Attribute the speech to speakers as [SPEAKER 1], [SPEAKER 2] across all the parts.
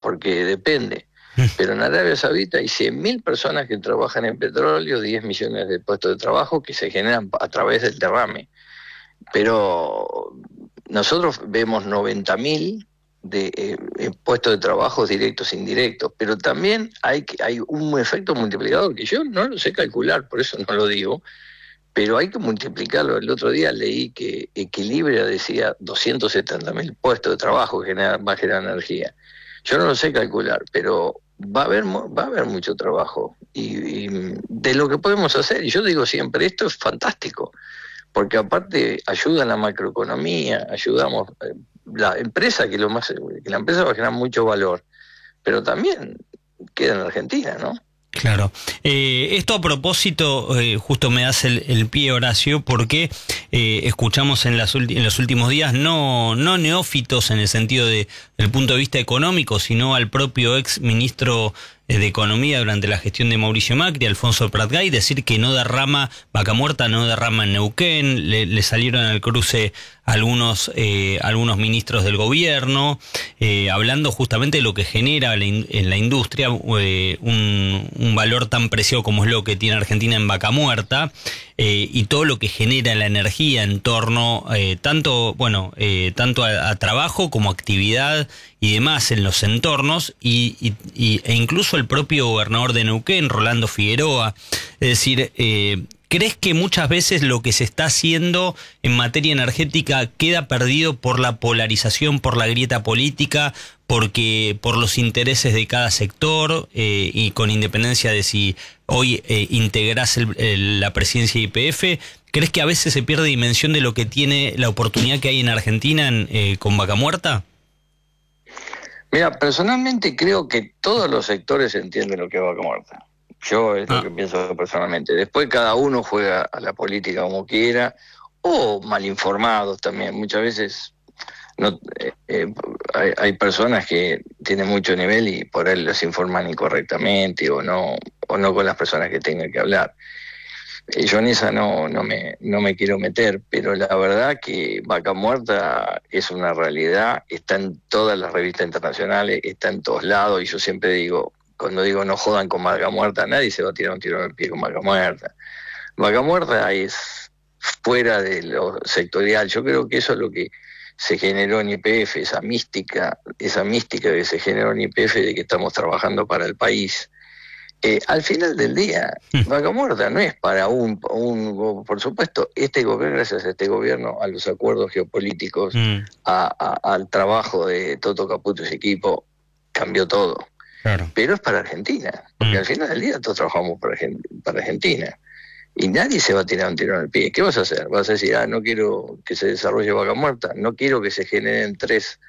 [SPEAKER 1] porque depende. Pero en Arabia Saudita hay 100.000 personas que trabajan en petróleo, 10 millones de puestos de trabajo que se generan a través del derrame. Pero nosotros vemos 90.000 de puestos de trabajo directos e indirectos, pero también hay un efecto multiplicador que yo no lo sé calcular, por eso no lo digo, pero hay que multiplicarlo. El otro día leí que Equilibria decía 270.000 puestos de trabajo que va a generar energía. Yo no lo sé calcular, pero va a haber mucho trabajo y de lo que podemos hacer. Y yo digo siempre, esto es fantástico, porque aparte ayuda a la macroeconomía, ayudamos la empresa, que la empresa va a generar mucho valor, pero también queda en Argentina, ¿no?
[SPEAKER 2] Claro. Esto a propósito, justo me das el pie, Horacio, porque escuchamos en los últimos días no neófitos en el sentido del punto de vista económico, sino al propio ex ministro de Economía durante la gestión de Mauricio Macri, Alfonso Pratgay, decir que no derrama, Vaca Muerta no derrama en Neuquén. Le salieron al cruce algunos ministros del gobierno, hablando justamente de lo que genera en la industria un valor tan preciado como es lo que tiene Argentina en Vaca Muerta, y todo lo que genera la energía en torno tanto a trabajo como actividad y demás en los entornos, e incluso el propio gobernador de Neuquén, Rolando Figueroa. Es decir, ¿crees que muchas veces lo que se está haciendo en materia energética queda perdido por la polarización, por la grieta política, por los intereses de cada sector, y con independencia de si hoy integrás la presidencia de YPF? ¿Crees que a veces se pierde dimensión de lo que tiene la oportunidad que hay en Argentina con Vaca Muerta?
[SPEAKER 1] Mira, personalmente creo que todos los sectores entienden lo que es Vaca Muerta. Yo es lo que pienso personalmente. Después cada uno juega a la política como quiera, o mal informados también. Muchas veces hay personas que tienen mucho nivel y por él los informan incorrectamente o no con las personas que tengan que hablar. Yo en esa no me quiero meter, pero la verdad que Vaca Muerta es una realidad, está en todas las revistas internacionales, está en todos lados, y yo siempre digo, cuando digo no jodan con Vaca Muerta, nadie se va a tirar un tiro en el pie con Vaca Muerta. Vaca Muerta es fuera de lo sectorial. Yo creo que eso es lo que se generó en YPF, esa mística que se generó en YPF de que estamos trabajando para el país. Al final del día, Vaca Muerta no es para por supuesto, gracias a este gobierno, a los acuerdos geopolíticos, al trabajo de Toto Caputo y su equipo, cambió todo. Claro. Pero es para Argentina, porque al final del día todos trabajamos para Argentina. Y nadie se va a tirar un tiro en el pie. ¿Qué vas a hacer? ¿Vas a decir, no quiero que se desarrolle Vaca Muerta? ¿No quiero que se generen tres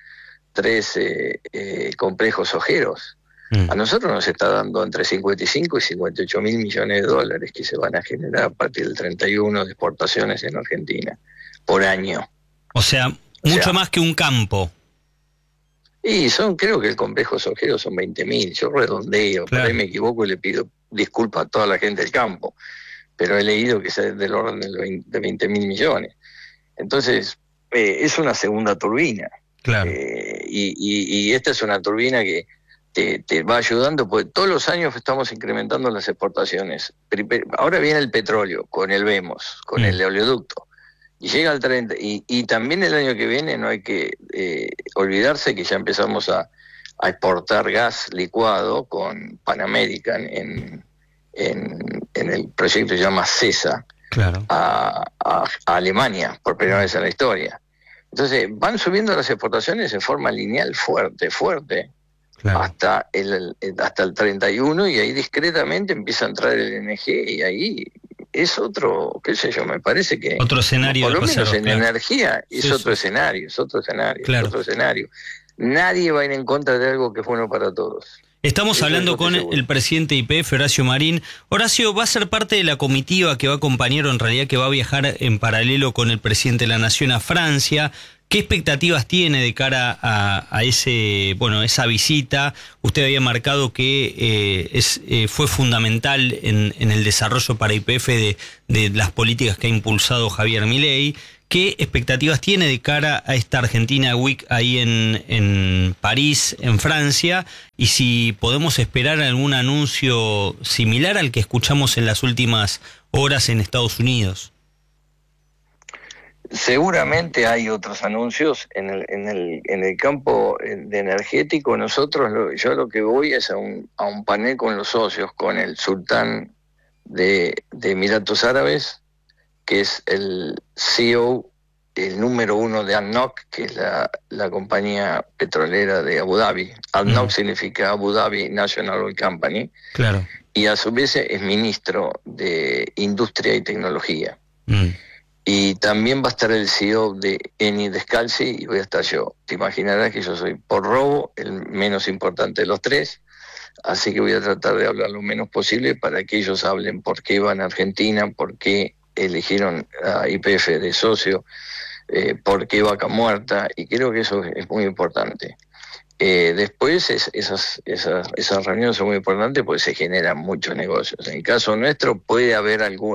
[SPEAKER 1] complejos ojeros? A nosotros nos está dando entre 55 y 58 mil millones de dólares que se van a generar a partir del 31 de exportaciones en Argentina por año.
[SPEAKER 2] O sea, mucho más que un campo.
[SPEAKER 1] Y creo que el complejo sojero son 20.000, yo redondeo, claro. Por ahí me equivoco y le pido disculpas a toda la gente del campo, pero he leído que es del orden de 20.000 millones. Entonces, es una segunda turbina. Claro. Y esta es una turbina que te va ayudando, porque todos los años estamos incrementando las exportaciones. Ahora viene el petróleo, con el VEMOS, con el oleoducto. Y llega al 30, y también el año que viene no hay que olvidarse que ya empezamos a exportar gas licuado con Pan American en el proyecto que se llama CESA, claro, a Alemania, por primera vez en la historia. Entonces van subiendo las exportaciones en forma lineal fuerte, claro, hasta el 31, y ahí discretamente empieza a entrar el LNG, y ahí es otro, qué sé yo, me parece que
[SPEAKER 2] otro escenario,
[SPEAKER 1] por lo menos en
[SPEAKER 2] claro,
[SPEAKER 1] energía es otro escenario, claro, es otro escenario. Nadie va a ir en contra de algo que es bueno para todos.
[SPEAKER 2] Estamos hablando con el presidente de YPF, Horacio Marín. Horacio, va a ser parte de la comitiva que va a acompañar, o en realidad que va a viajar en paralelo con el presidente de la Nación a Francia. ¿Qué expectativas tiene de cara a esa visita? Usted había marcado que fue fundamental en el desarrollo para YPF de las políticas que ha impulsado Javier Milei. ¿qué expectativas tiene de cara a esta Argentina Week ahí en París, en Francia? Y si podemos esperar algún anuncio similar al que escuchamos en las últimas horas en Estados Unidos.
[SPEAKER 1] Seguramente hay otros anuncios en el campo de energético. Yo lo que voy es a un panel con los socios, con el sultán de Emiratos Árabes, que es el CEO, el número 1 de ADNOC, que es la compañía petrolera de Abu Dhabi. ADNOC significa Abu Dhabi National Oil Company.
[SPEAKER 2] Claro.
[SPEAKER 1] Y a su vez es ministro de Industria y Tecnología. Y también va a estar el CEO de Eni Descalzi y voy a estar yo. Te imaginarás que yo soy, por robo, el menos importante de los tres, así que voy a tratar de hablar lo menos posible para que ellos hablen por qué van a Argentina, por qué eligieron a YPF de socio, por qué Vaca Muerta, y creo que eso es muy importante. Después esas reuniones son muy importantes porque se generan muchos negocios. En el caso nuestro puede haber algo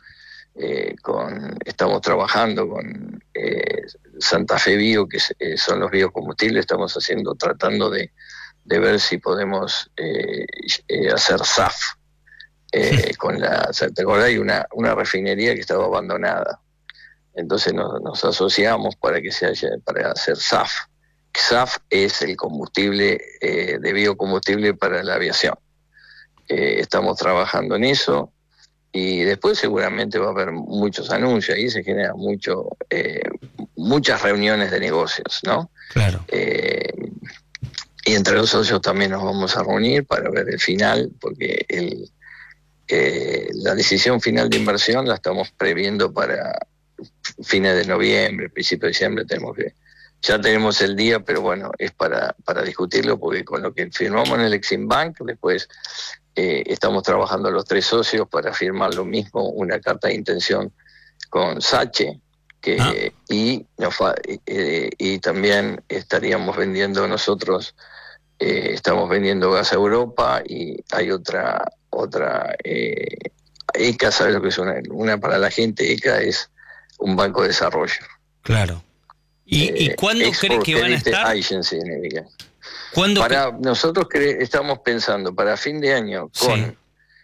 [SPEAKER 1] estamos trabajando con Santa Fe Bio, que son los biocombustibles. Estamos tratando de ver si podemos hacer SAF con ¿te acordás? Hay una refinería que estaba abandonada, entonces nos asociamos para hacer SAF. SAF es el combustible de biocombustible para la aviación. Estamos trabajando en eso. Y después seguramente va a haber muchos anuncios, ahí se generan muchas reuniones de negocios, ¿no?
[SPEAKER 2] Claro.
[SPEAKER 1] Y entre los socios también nos vamos a reunir para ver el final, porque la decisión final de inversión la estamos previendo para fines de noviembre, principio de diciembre. Ya tenemos el día, pero bueno, es para discutirlo, porque con lo que firmamos en el Exim Bank, después estamos trabajando los tres socios para firmar lo mismo, una carta de intención con Sache, y también estaríamos vendiendo nosotros, estamos vendiendo gas a Europa, y hay otra ECA. ¿Sabes lo que es una para la gente? ECA es un banco de desarrollo.
[SPEAKER 2] Claro. ¿Y cuándo crees que van a estar?
[SPEAKER 1] Agency en ECA. Nosotros estamos pensando para fin de año con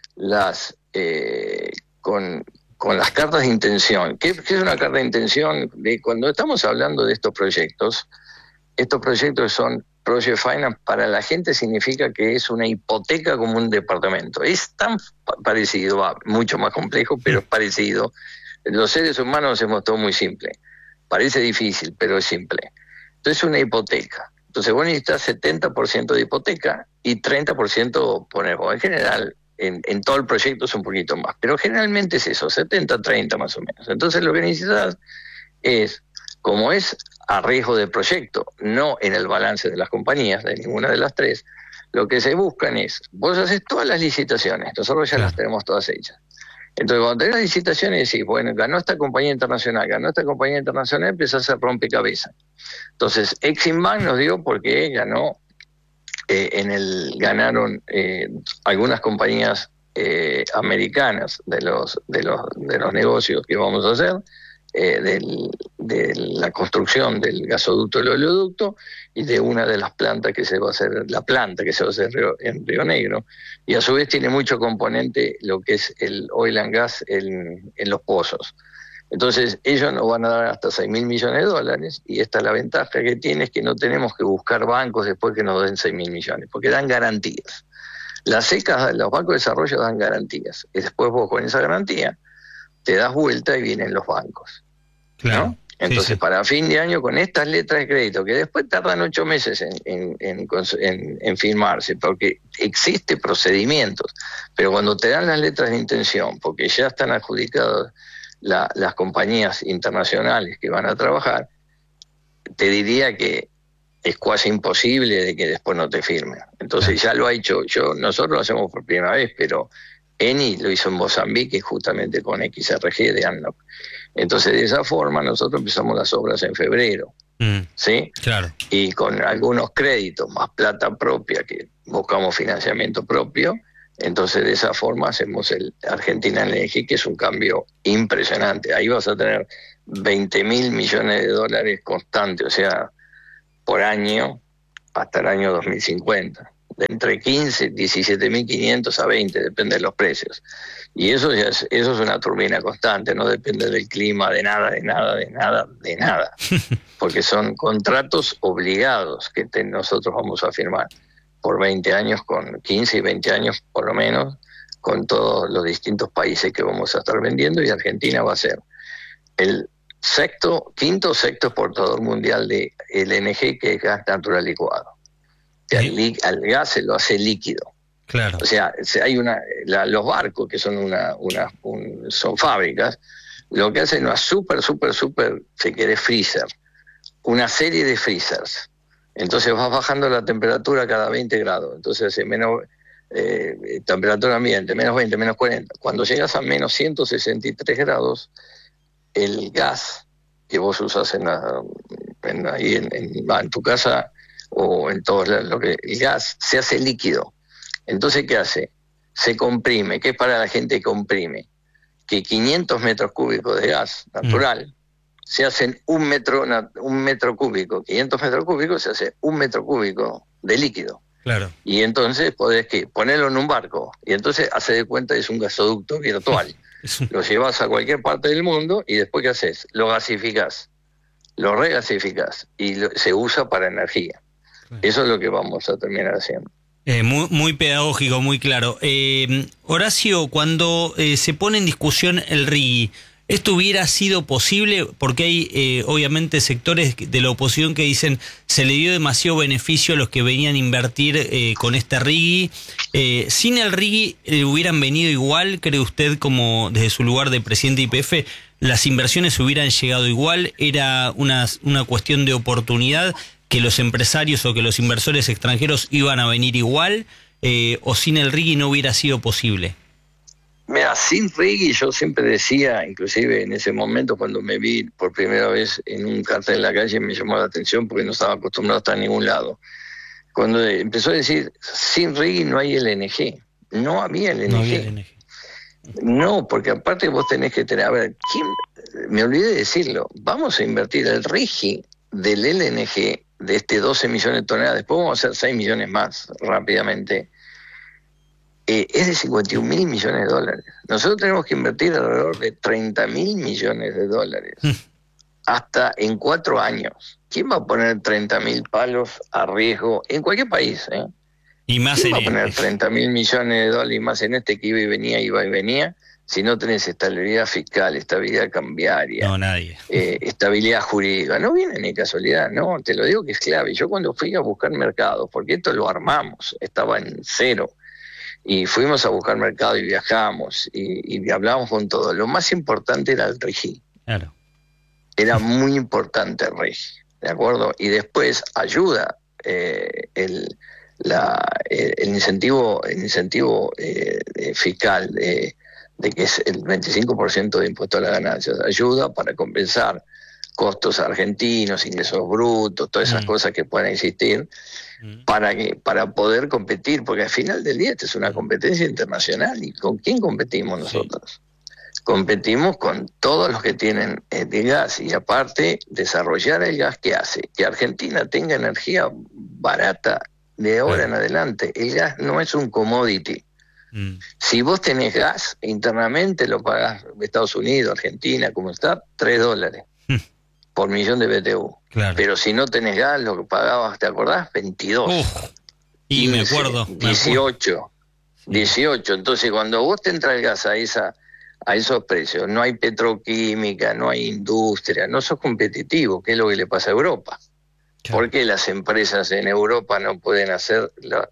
[SPEAKER 1] con las cartas de intención. ¿Qué es una carta de intención? Cuando estamos hablando de estos proyectos son Project Finance. Para la gente significa que es una hipoteca como un departamento. Es tan parecido, mucho más complejo, pero es parecido. Los seres humanos hemos todo muy simple. Parece difícil, pero es simple. Entonces, una hipoteca. Entonces vos necesitas 70% de hipoteca y 30% ponemos. En general, en todo el proyecto es un poquito más, pero generalmente es eso, 70-30 más o menos. Entonces lo que necesitas es, como es a riesgo de proyecto, no en el balance de las compañías, de ninguna de las tres, lo que se buscan es, vos haces todas las licitaciones, nosotros ya las tenemos todas hechas. Entonces, cuando tenés las licitaciones, decís, bueno, ganó esta compañía internacional, empieza a hacer rompecabezas. Entonces, Exim Bank nos dio porque ganó, ganaron algunas compañías americanas de los negocios que vamos a hacer, de la construcción del gasoducto, el oleoducto, y de una de las plantas que se va a hacer, en Río Negro, y a su vez tiene mucho componente lo que es el oil and gas en los pozos. Entonces ellos nos van a dar hasta $6.000 millones, y esta es la ventaja que tiene, es que no tenemos que buscar bancos después que nos den 6.000 millones, porque dan garantías. Las secas, los bancos de desarrollo dan garantías, y después vos con esa garantía te das vuelta y vienen los bancos.
[SPEAKER 2] Claro.
[SPEAKER 1] ¿No? Entonces, sí. Para fin de año, con estas letras de crédito, que después tardan 8 meses en firmarse, porque existen procedimientos, pero cuando te dan las letras de intención, porque ya están adjudicadas las compañías internacionales que van a trabajar, te diría que es casi imposible de que después no te firmen. Entonces ya lo ha hecho, nosotros lo hacemos por primera vez, pero Eni lo hizo en Mozambique justamente con XRG de ADNOC. Entonces, de esa forma, nosotros empezamos las obras en febrero, ¿sí? Claro. Y con algunos créditos, más plata propia, que buscamos financiamiento propio. Entonces, de esa forma hacemos el Argentina Energy, que es un cambio impresionante. Ahí vas a tener 20.000 millones de dólares constantes, o sea, por año hasta el año 2050. De entre 15, 17.500 a 20, depende de los precios. Y eso es una turbina constante, no depende del clima, de nada, porque son contratos obligados que nosotros vamos a firmar por 20 años, con 15 y 20 años por lo menos, con todos los distintos países que vamos a estar vendiendo, y Argentina va a ser el quinto o sexto exportador mundial de LNG, que es gas natural licuado. Al gas se lo hace líquido.
[SPEAKER 2] Claro.
[SPEAKER 1] O sea, hay los barcos, que son son fábricas, lo que hacen es súper, si querés, freezer, una serie de freezers. Entonces vas bajando la temperatura cada 20 grados, entonces hace menos temperatura ambiente, menos 20, menos 40. Cuando llegas a menos 163 grados, el gas que vos usás en tu casa o en todos lados, el gas se hace líquido. Entonces, ¿qué hace? Se comprime. ¿Qué es para la gente que comprime? Que 500 metros cúbicos de gas natural se hacen un metro cúbico. 500 metros cúbicos se hace 1 metro cúbico de líquido.
[SPEAKER 2] Claro.
[SPEAKER 1] Y entonces podés ponerlo en un barco. Y entonces, hace de cuenta, es un gasoducto virtual. Lo llevas a cualquier parte del mundo y después, ¿qué haces? Lo gasificás, lo regasificás y se usa para energía. Eso es lo que vamos a terminar haciendo.
[SPEAKER 2] Muy pedagógico, muy claro. Horacio, cuando se pone en discusión el RIGI, ¿esto hubiera sido posible? Porque hay obviamente sectores de la oposición que dicen se le dio demasiado beneficio a los que venían a invertir con este RIGI. ¿Sin el RIGI hubieran venido igual, cree usted, como desde su lugar de presidente de YPF, las inversiones hubieran llegado igual? ¿Era una cuestión de oportunidad, que los empresarios o que los inversores extranjeros iban a venir igual, o sin el RIGI no hubiera sido posible?
[SPEAKER 1] Mira, sin RIGI, yo siempre decía, inclusive en ese momento cuando me vi por primera vez en un cartel en la calle, me llamó la atención porque no estaba acostumbrado a estar en ningún lado. Cuando empezó a decir, sin RIGI no hay LNG. No había LNG. No había LNG. No, porque aparte vos tenés que tener, a ver, me olvidé de decirlo, vamos a invertir el RIGI del LNG de 12 millones de toneladas, después vamos a hacer 6 millones más rápidamente, es de 51.000 millones de dólares. Nosotros tenemos que invertir alrededor de 30.000 millones de dólares, hasta en 4 años. ¿Quién va a poner 30.000 palos a riesgo en cualquier país?
[SPEAKER 2] Y más
[SPEAKER 1] ¿Quién va a poner 30.000 millones de dólares y más en que iba y venía? Si no tenés estabilidad fiscal, estabilidad cambiaria,
[SPEAKER 2] no, nadie.
[SPEAKER 1] Estabilidad jurídica, no viene ni casualidad, no, te lo digo que es clave. Yo cuando fui a buscar mercados, porque esto lo armamos, estaba en cero, y fuimos a buscar mercado y viajamos, y hablamos con todo. Lo más importante era el RIGI. Claro. Era muy importante el RIGI, ¿de acuerdo? Y después ayuda el incentivo fiscal de que es el 25% de impuesto a las ganancias, ayuda para compensar costos argentinos, ingresos brutos, todas esas cosas que puedan existir, para poder competir, porque al final del día esta es una competencia internacional. ¿Y con quién competimos nosotros? Sí. Competimos con todos los que tienen de gas, y aparte desarrollar el gas que hace que Argentina tenga energía barata de ahora en adelante. El gas no es un commodity. Si vos tenés gas, internamente lo pagás Estados Unidos, Argentina, como está, $3 por millón de BTU. Claro. Pero si no tenés gas, lo que pagabas, ¿te acordás? 22.
[SPEAKER 2] Y 15, me acuerdo.
[SPEAKER 1] 18. 18. Entonces, cuando vos te entra el gas a esos precios, no hay petroquímica, no hay industria, no sos competitivo, que es lo que le pasa a Europa. Claro. ¿Por qué las empresas en Europa no pueden hacer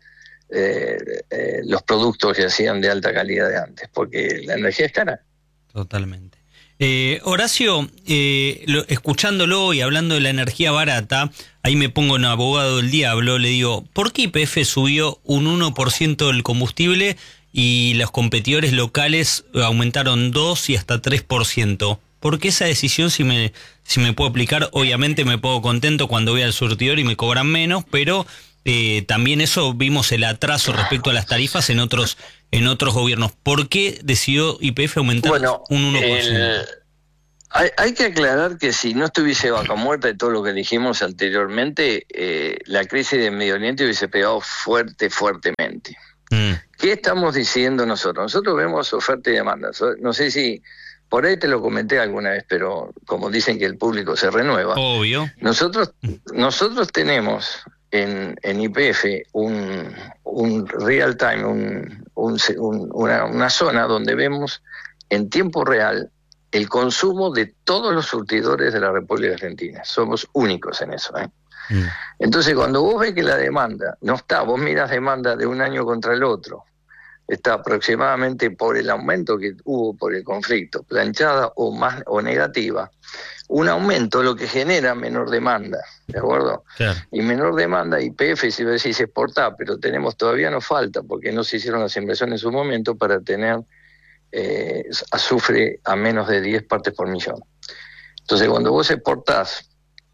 [SPEAKER 1] los productos que hacían de alta calidad de antes? Porque la energía es cara.
[SPEAKER 2] Totalmente. Horacio, escuchándolo y hablando de la energía barata, ahí me pongo en abogado del diablo, le digo, ¿por qué YPF subió un 1% del combustible y los competidores locales aumentaron 2 y hasta 3%? ¿Por qué esa decisión, si me puedo aplicar? Obviamente me pongo contento cuando voy al surtidor y me cobran menos, pero también eso, vimos el atraso respecto a las tarifas en otros gobiernos. ¿Por qué decidió YPF aumentar un 1%?
[SPEAKER 1] Hay que aclarar que si no estuviese Vaca Muerta y todo lo que dijimos anteriormente, la crisis de Medio Oriente hubiese pegado fuertemente. ¿Qué estamos diciendo nosotros? Nosotros vemos oferta y demanda. No sé si por ahí te lo comenté alguna vez, pero como dicen que el público se renueva.
[SPEAKER 2] Obvio.
[SPEAKER 1] Nosotros tenemos en YPF un real time, una zona donde vemos en tiempo real el consumo de todos los surtidores de la República Argentina. Somos únicos en eso, ¿eh? Entonces, cuando vos ves que la demanda no está, vos miras demanda de un año contra el otro, está aproximadamente por el aumento que hubo por el conflicto, planchada o negativa, un aumento lo que genera menor demanda, ¿de acuerdo?
[SPEAKER 2] Claro.
[SPEAKER 1] Y menor demanda, YPF, si vos decís exportar, pero todavía nos falta, porque no se hicieron las inversiones en su momento para tener azufre a menos de 10 partes por millón. Entonces, cuando vos exportás,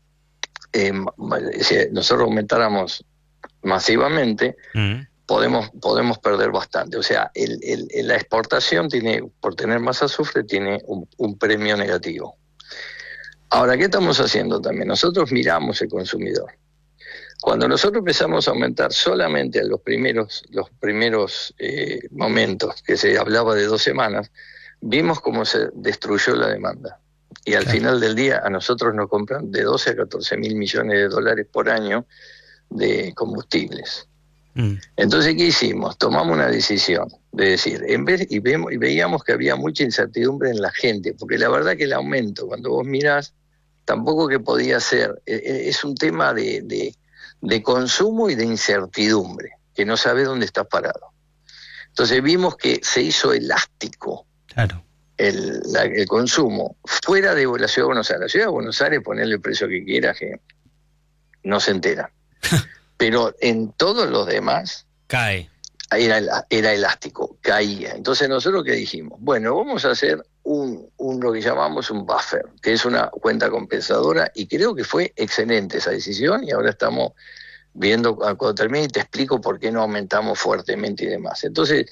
[SPEAKER 1] si nosotros aumentáramos masivamente, podemos perder bastante. O sea, la exportación por tener más azufre, tiene un premio negativo. Ahora, ¿qué estamos haciendo también? Nosotros miramos el consumidor. Cuando nosotros empezamos a aumentar solamente a los primeros momentos, que se hablaba de 2 semanas, vimos cómo se destruyó la demanda. Y al final del día a nosotros nos compran de 12 a 14 mil millones de dólares por año de combustibles. Entonces, ¿qué hicimos? Tomamos una decisión de decir, y veíamos que había mucha incertidumbre en la gente, porque la verdad que el aumento, cuando vos mirás, tampoco que podía ser, es un tema de consumo y de incertidumbre, que no sabes dónde estás parado. Entonces vimos que se hizo elástico.
[SPEAKER 2] Claro.
[SPEAKER 1] El consumo fuera de la Ciudad de Buenos Aires. La Ciudad de Buenos Aires, ponerle el precio que quiera, que no se entera. Pero en todos los demás
[SPEAKER 2] cae.
[SPEAKER 1] Era elástico, caía. Entonces nosotros, ¿qué dijimos? Bueno, vamos a hacer lo que llamamos un buffer, que es una cuenta compensadora, y creo que fue excelente esa decisión, y ahora estamos viendo cuando termine y te explico por qué no aumentamos fuertemente y demás. Entonces,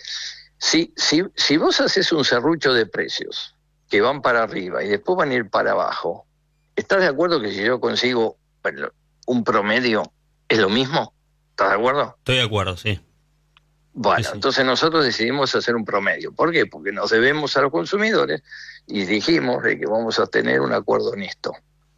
[SPEAKER 1] si vos haces un serrucho de precios que van para arriba y después van a ir para abajo, ¿estás de acuerdo que si yo consigo un promedio es lo mismo? ¿Estás de acuerdo?
[SPEAKER 2] Estoy de acuerdo, sí.
[SPEAKER 1] Bueno,
[SPEAKER 2] sí.
[SPEAKER 1] Entonces nosotros decidimos hacer un promedio. ¿Por qué? Porque nos debemos a los consumidores y dijimos de que vamos a tener un acuerdo honesto.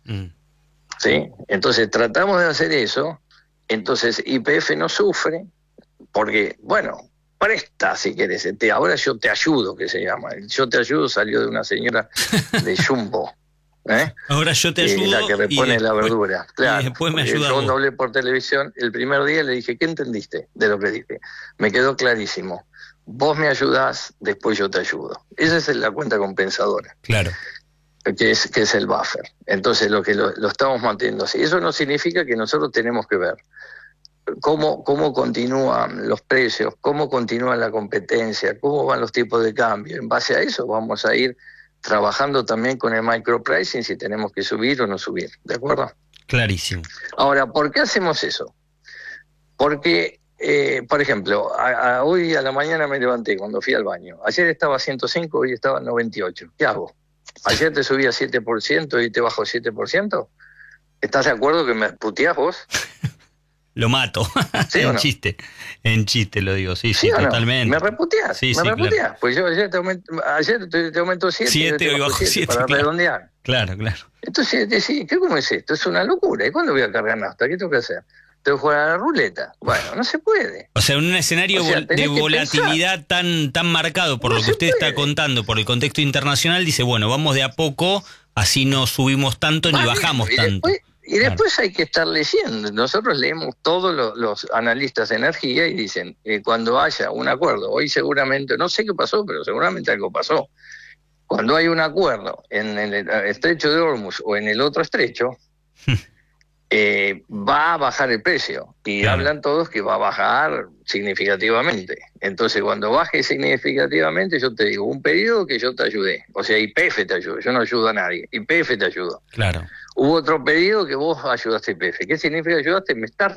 [SPEAKER 1] ¿Sí? Entonces tratamos de hacer eso. Entonces YPF no sufre porque, bueno, presta si querés. Ahora yo te ayudo, que se llama. Yo te ayudo salió de una señora de Jumbo.
[SPEAKER 2] Ahora yo te ayudo.
[SPEAKER 1] La que repone la verdura. Claro.
[SPEAKER 2] Y después me ayuda.
[SPEAKER 1] Yo cuando hablé por televisión, el primer día le dije, ¿qué entendiste de lo que dije? Me quedó clarísimo. Vos me ayudás, después yo te ayudo. Esa es la cuenta compensadora.
[SPEAKER 2] Claro.
[SPEAKER 1] Que es el buffer. Entonces lo estamos manteniendo así. Eso no significa que nosotros tenemos que ver cómo continúan los precios, cómo continúa la competencia, cómo van los tipos de cambio. En base a eso vamos a ir trabajando también con el micropricing, si tenemos que subir o no subir, ¿de acuerdo?
[SPEAKER 2] Clarísimo.
[SPEAKER 1] Ahora, ¿por qué hacemos eso? Porque, por ejemplo, hoy a la mañana me levanté cuando fui al baño. Ayer estaba a 105, hoy estaba a 98. ¿Qué hago? Ayer te subía 7% y hoy te bajo 7%. ¿Estás de acuerdo que me puteás vos?
[SPEAKER 2] Lo mato.
[SPEAKER 1] ¿Sí o no?
[SPEAKER 2] En chiste lo digo, sí, totalmente.
[SPEAKER 1] ¿Me reputeás?
[SPEAKER 2] Sí,
[SPEAKER 1] ¿Me reputeás?
[SPEAKER 2] claro.
[SPEAKER 1] Pues yo ayer te aumento 7 y te bajo 7 para redondear.
[SPEAKER 2] Claro.
[SPEAKER 1] Entonces decís, ¿cómo es esto? Es una locura. ¿Y cuándo voy a cargar nafta? ¿Qué tengo que hacer? ¿Tengo que jugar a la ruleta? Bueno, no se puede.
[SPEAKER 2] O sea, en un escenario de volatilidad tan marcado por lo que usted está contando, por el contexto internacional, dice, bueno, vamos de a poco, así no subimos tanto ni bajamos tanto.
[SPEAKER 1] Y después hay que estar leyendo. Nosotros leemos todos los analistas de energía y dicen, cuando haya un acuerdo, hoy seguramente, no sé qué pasó, pero seguramente algo pasó. Cuando hay un acuerdo en el estrecho de Hormuz o en el otro estrecho, va a bajar el precio. Y hablan todos que va a bajar significativamente. Entonces, cuando baje significativamente, yo te digo, un periodo que yo te ayudé. O sea, YPF te ayudó, yo no ayudo a nadie. YPF te ayudó.
[SPEAKER 2] Claro.
[SPEAKER 1] Hubo otro pedido que vos ayudaste a YPF. ¿Qué significa ayudaste? Me estás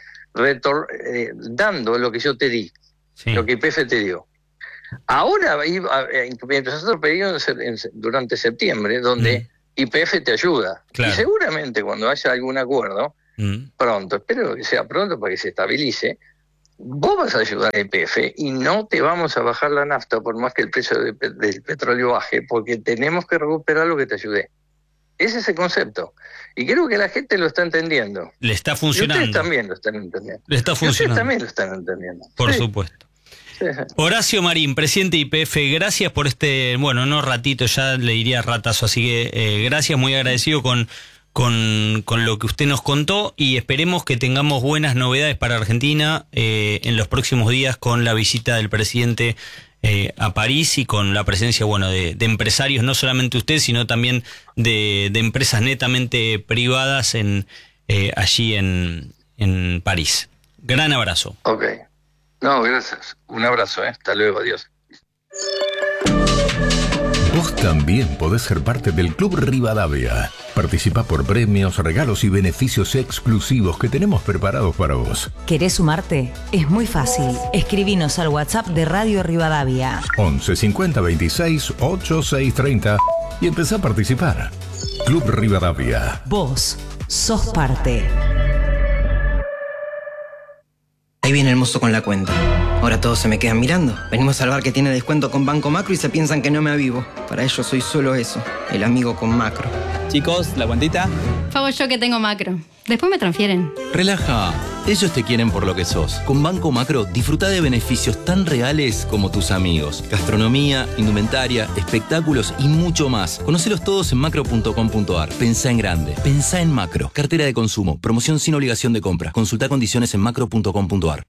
[SPEAKER 1] dando lo que yo te di, lo que YPF te dio. Ahora empezó otro pedido durante septiembre, donde YPF te ayuda.
[SPEAKER 2] Claro.
[SPEAKER 1] Y seguramente cuando haya algún acuerdo, pronto, espero que sea pronto para que se estabilice, vos vas a ayudar a YPF y no te vamos a bajar la nafta por más que el precio del petróleo baje, porque tenemos que recuperar lo que te ayudé. Ese es el concepto. Y creo que la gente lo está entendiendo.
[SPEAKER 2] Le está funcionando.
[SPEAKER 1] Y ustedes también lo están entendiendo.
[SPEAKER 2] Le está funcionando.
[SPEAKER 1] Ustedes también lo están entendiendo.
[SPEAKER 2] Por
[SPEAKER 1] sí.
[SPEAKER 2] supuesto.
[SPEAKER 1] Sí.
[SPEAKER 2] Horacio Marín, presidente de YPF, gracias por no ratito, ya le diría ratazo, así que gracias, muy agradecido con lo que usted nos contó y esperemos que tengamos buenas novedades para Argentina en los próximos días con la visita del presidente a París y con la presencia de empresarios, no solamente usted, sino también de empresas netamente privadas allí en París. Gran abrazo.
[SPEAKER 1] Ok. No, gracias. Un abrazo, Hasta luego, adiós.
[SPEAKER 3] Vos también podés ser parte del Club Rivadavia. Participa por premios, regalos y beneficios exclusivos que tenemos preparados para vos.
[SPEAKER 4] ¿Querés sumarte? Es muy fácil. Escribinos al WhatsApp de Radio Rivadavia.
[SPEAKER 3] 11 50 26 86 30 y empezá a participar. Club Rivadavia.
[SPEAKER 4] Vos sos parte.
[SPEAKER 5] Ahí viene el mozo con la cuenta. Ahora todos se me quedan mirando. Venimos al bar que tiene descuento con Banco Macro y se piensan que no me avivo. Para ellos soy solo eso, el amigo con Macro.
[SPEAKER 6] Chicos, ¿la cuentita?
[SPEAKER 7] Pago yo que tengo Macro. Después me transfieren.
[SPEAKER 6] Relaja. Ellos te quieren por lo que sos. Con Banco Macro, disfruta de beneficios tan reales como tus amigos. Gastronomía, indumentaria, espectáculos y mucho más. Conocelos todos en macro.com.ar. Pensá en grande. Pensá en Macro. Cartera de consumo. Promoción sin obligación de compra. Consulta condiciones en macro.com.ar.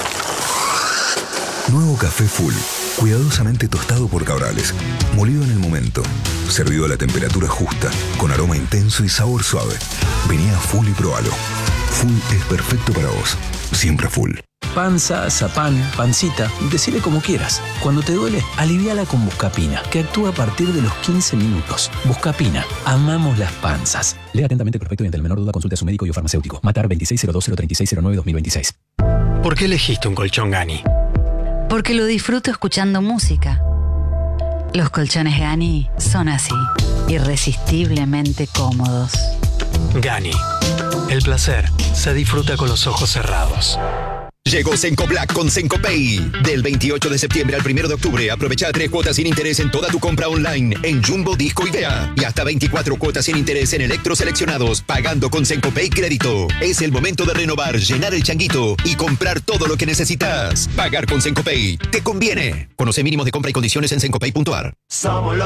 [SPEAKER 8] Nuevo café Full, cuidadosamente tostado por Cabrales, molido en el momento, servido a la temperatura justa, con aroma intenso y sabor suave. Vení a Full y probalo. Full es perfecto para vos, siempre Full.
[SPEAKER 9] Panza, zapán, pancita, decile como quieras. Cuando te duele, aliviala con Buscapina, que actúa a partir de los 15 minutos. Buscapina, amamos las panzas. Lea atentamente el prospecto y ante la menor duda consulte a su médico y o farmacéutico. Matar 2602-03609-2026.
[SPEAKER 10] ¿Por qué elegiste un colchón Gani?
[SPEAKER 11] Porque lo disfruto escuchando música. Los colchones Gani son así, irresistiblemente cómodos.
[SPEAKER 10] Gani. El placer se disfruta con los ojos cerrados.
[SPEAKER 12] Llegó Senco Black con Senco Pay. Del 28 de septiembre al 1 de octubre, aprovecha 3 cuotas sin interés en toda tu compra online en Jumbo, Disco y Vea. Y hasta 24 cuotas sin interés en electros seleccionados, pagando con Senco Pay Crédito. Es el momento de renovar, llenar el changuito y comprar todo lo que necesitas. Pagar con Senco Pay te conviene. Conoce mínimos de compra y condiciones en sencopay.ar.
[SPEAKER 13] Somos los